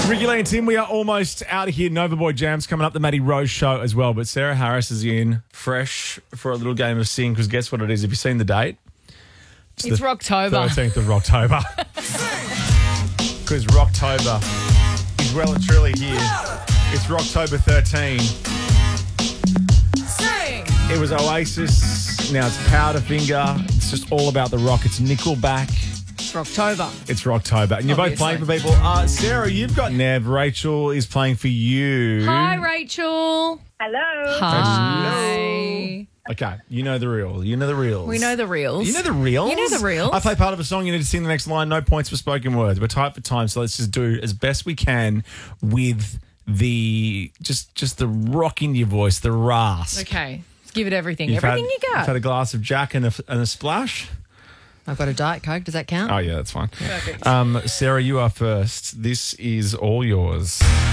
Ricky Lee and Tim, we are almost out of here. Nova Boy Jam's coming up, the Matty Rose Show as well. But Sarah Harris is in fresh for a little game of sing because guess what it is? Have you seen the date? It's Rocktober. 13th of October. Because Rocktober is well and truly here. It's Rocktober 13. Sing. It was Oasis. Now it's Powderfinger. It's just all about the rock. It's Nickelback. It's Rocktober. It's Rocktober. And you're both playing for people. Sarah, you've got Nev. Rachel is playing for you. Hi, Rachel. Hello. Hi. Okay, you know the real. You know the reels. We know the reels. You know the reels? You know the reels. I play part of a song, you need to sing the next line. No points for spoken words. We're tight for time, so let's just do as best we can with the just the rock in your voice, the rasp. Okay, let's give it everything. You've Everything you You've got. had a glass of Jack and a splash. I've got a Diet Coke. Does that count? Oh, yeah, that's fine. Perfect. Sarah, you are first. This is all yours.